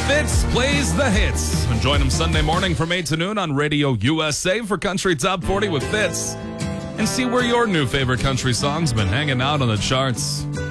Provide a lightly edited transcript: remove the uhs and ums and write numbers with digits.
Fitz plays the hits. And join him Sunday morning from 8 to noon on Radio USA for Country Top 40 with Fitz. And see where your new favorite country song's been hanging out on the charts.